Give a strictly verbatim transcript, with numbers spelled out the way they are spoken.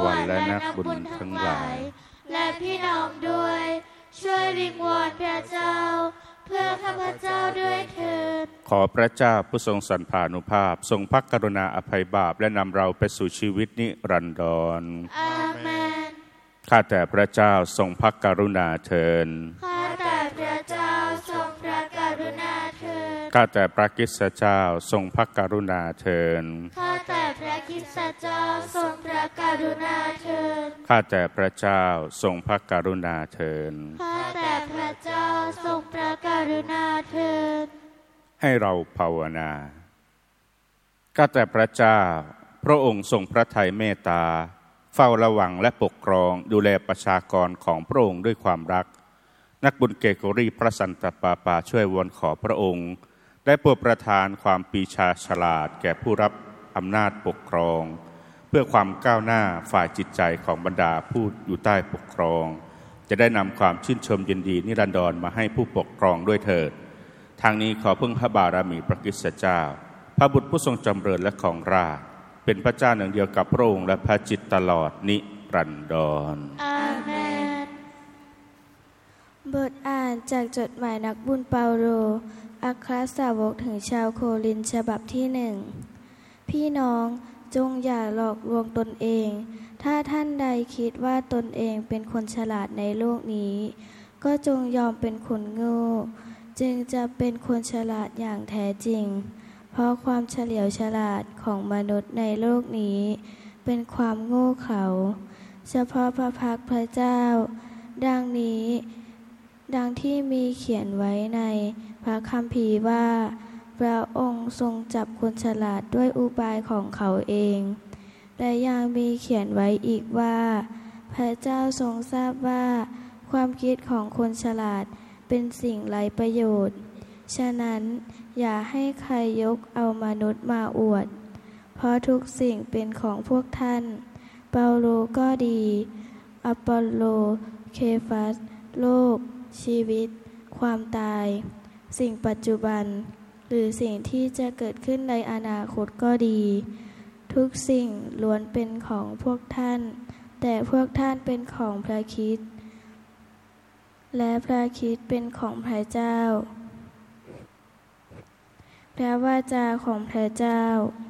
รรค์และนักบุญทั้งหลายและพี่น้องด้วยช่วยวิงวอนพระเจ้าเพื่อข้าพเจ้าด้วยเถิดขอพระเจ้าผู้ทรงสันพานุภาพทรงพระกรุณาอภัยบาปและนำเราไปสู่ชีวิตนิรันดรอาเมนข้าแต่พระเจ้าทรงพระกรุณาเถิดข้าแต่พระเจ้าทรงพระกรุณาเถิดข้าแต่พระคริสตเจ้าทรงพระกรุณาเถิดข้าแต่พระคริสตเจ้าทรงพระกรุณาเถิดข้าแต่พระเจ้าทรงพระกรุณาเถิดข้าแต่พระเจ้าทรงพระกรุณาเถิดให้เราภาวนาข้าแต่พระเจ้าพระองค์ทรงพระทัยเมตตาเฝ้าระวังและปกครองดูแลประชากรของพระองค์ด้วยความรักนักบุญเกโกรีพระสันตะปาปาช่วยวอนขอพระองค์ได้โปรดประทานความปีชาฉลาดแก่ผู้รับอำนาจปกครองเพื่อความก้าวหน้าฝ่ายจิตใจของบรรดาผู้อยู่ใต้ปกครองจะได้นำความชื่นชมยินดีนิรันดรมาให้ผู้ปกครองด้วยเถิดทางนี้ขอพึ่งพระบารมีพระคริสตเจ้าพระบุตรผู้ทรงจำเริญและของราชเป็นพระเจ้าหนึ่งเดียวกับพระองค์และพระจิตตลอดนิรันดรอาเมนบทอ่านจากจดหมายนักบุญเปาโลอัครสาวกถึงชาวโครินธ์ฉบับที่หนึ่งพี่น้องจงอย่าหลอกลวงตนเองถ้าท่านใดคิดว่าตนเองเป็นคนฉลาดในโลกนี้ก็จงยอมเป็นคนโง่จึงจะเป็นคนฉลาดอย่างแท้จริงเพราะความเฉลียวฉลาดของมนุษย์ในโลกนี้เป็นความโง่เขลาเฉพาะพระพักตร์พระเจ้าดังนี้ดังที่มีเขียนไว้ในพระคัมภีร์ว่าพระองค์ทรงจับคนฉลาดด้วยอุบายของเขาเองและยังมีเขียนไว้อีกว่าพระเจ้าทรงทราบว่าความคิดของคนฉลาดเป็นสิ่งไร้ประโยชน์ฉะนั้นอย่าให้ใครยกเอามนุษย์มาอวดเพราะทุกสิ่งเป็นของพวกท่านเปาโลก็ดีอปอลโลเคฟัสโลกชีวิตความตายสิ่งปัจจุบันหรือสิ่งที่จะเกิดขึ้นในอนาคตก็ดีทุกสิ่งล้วนเป็นของพวกท่านแต่พวกท่านเป็นของพระคริสต์และพระคริสต์เป็นของพระเจ้าพระวาจาของพระเจ้า